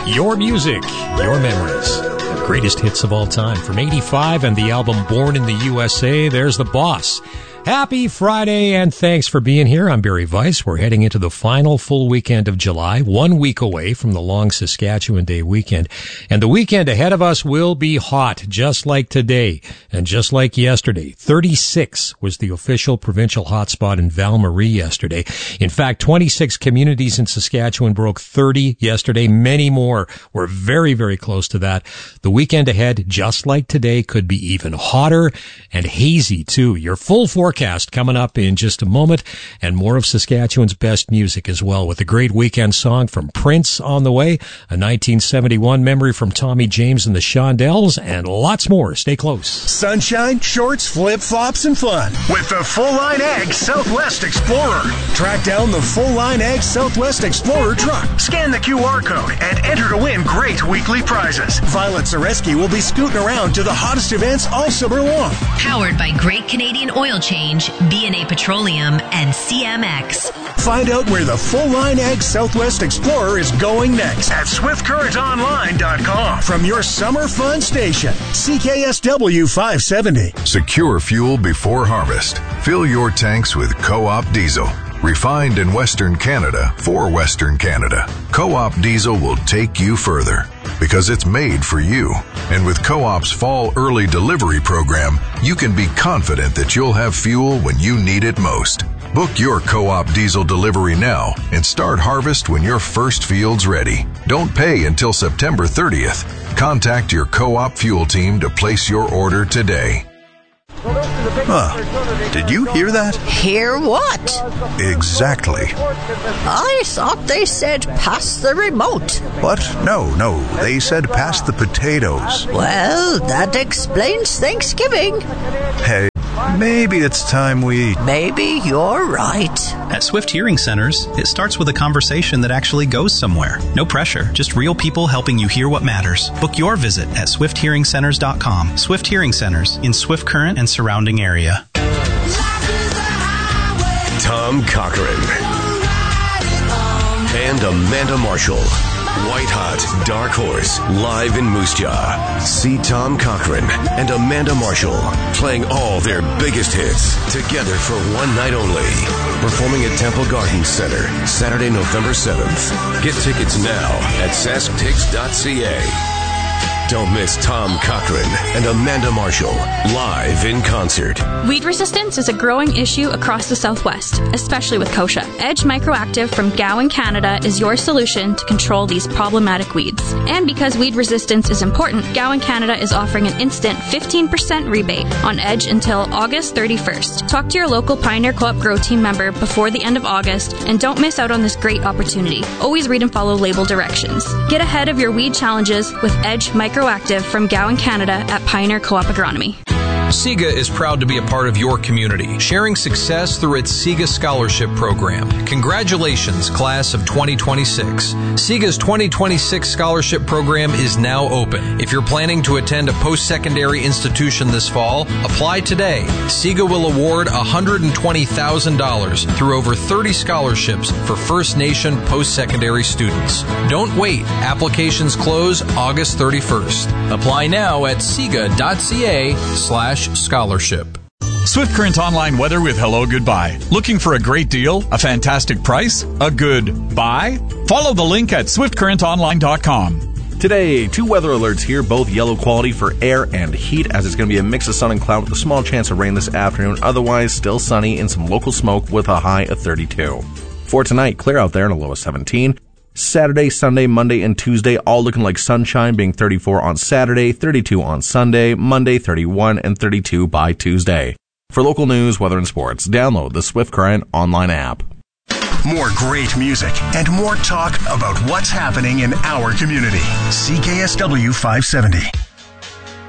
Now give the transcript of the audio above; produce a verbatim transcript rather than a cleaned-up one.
Your music, your memories. The greatest hits of all time. From eighty-five and the album Born in the U S A, there's The Boss. Happy Friday, and thanks for being here. I'm Barry Weiss. We're heading into the final full weekend of July, one week away from the long Saskatchewan Day weekend. And the weekend ahead of us will be hot, just like today and just like yesterday. thirty-six was the official provincial hotspot in Val-Marie yesterday. In fact, twenty-six communities in Saskatchewan broke thirty yesterday. Many more were very, very close to that. The weekend ahead, just like today, could be even hotter and hazy, too. Your full forecast Forecast coming up in just a moment, and more of Saskatchewan's best music as well, with a great weekend song from Prince on the way, a nineteen seventy-one memory from Tommy James and the Shondells, and lots more. Stay close. Sunshine, shorts, flip-flops, and fun with the Full Line Ag Southwest Explorer. Track down the Full Line Ag Southwest Explorer truck. Scan the Q R code and enter to win great weekly prizes. Violet Zareski will be scooting around to the hottest events all summer long. Powered by Great Canadian Oil Change, B and A Petroleum, and C M X. Find out where the Full Line Ag Southwest Explorer is going next at swift current online dot com. From your summer fun station, C K S W five seventy. Secure fuel before harvest. Fill your tanks with Co-op Diesel. Refined in Western Canada for Western Canada. Co-op Diesel will take you further because it's made for you. And with Co-op's Fall Early Delivery program, you can be confident that you'll have fuel when you need it most. Book your Co-op Diesel delivery now and start harvest when your first field's ready. Don't pay until September thirtieth. Contact your Co-op fuel team to place your order today. Huh. Did you hear that? Hear what? Exactly. I thought they said pass the remote. What? No, no. They said pass the potatoes. Well, that explains Thanksgiving. Hey, maybe it's time we... Maybe you're right. At Swift Hearing Centers, it starts with a conversation that actually goes somewhere. No pressure, just real people helping you hear what matters. Book your visit at swift hearing centers dot com. Swift Hearing Centers in Swift Current and surrounding area. Tom Cochrane and Amanda Marshall. White Hot Dark Horse live in Moose Jaw. See Tom Cochrane and Amanda Marshall playing all their biggest hits together for one night only. Performing at Temple Gardens Center Saturday, November seventh. Get tickets now at sask tix dot c a. Don't miss Tom Cochrane and Amanda Marshall live in concert. Weed resistance is a growing issue across the Southwest, especially with kochia. Edge Microactive from Gowan, Canada is your solution to control these problematic weeds. And because weed resistance is important, Gowan, Canada is offering an instant fifteen percent rebate on Edge until August thirty-first. Talk to your local Pioneer Co-op Grow Team member before the end of August and don't miss out on this great opportunity. Always read and follow label directions. Get ahead of your weed challenges with Edge Microactive from Gowan, Canada at Pioneer Co-op Agronomy. SIGA is proud to be a part of your community, sharing success through its SIGA Scholarship Program. Congratulations, class of twenty twenty-six. SIGA's twenty twenty-six Scholarship Program is now open. If you're planning to attend a post-secondary institution this fall, apply today. SIGA will award one hundred twenty thousand dollars through over thirty scholarships for First Nation post-secondary students. Don't wait. Applications close August thirty-first. Apply now at siga dot c a slash scholarship. Swift Current Online weather with Hello Goodbye. Looking for a great deal? A fantastic price? A good buy? Follow the link at swift current online dot com. Today, two weather alerts here, both yellow quality for air and heat, as it's going to be a mix of sun and cloud with a small chance of rain this afternoon. Otherwise, still sunny and some local smoke with a high of thirty-two. For tonight, clear out there and a low of seventeen. Saturday, Sunday, Monday, and Tuesday all looking like sunshine, being thirty-four on Saturday, thirty-two on Sunday, Monday thirty-one, and thirty-two by Tuesday. For local news, weather, and sports, download the Swift Current online app. More great music and more talk about what's happening in our community. C K S W five seventy.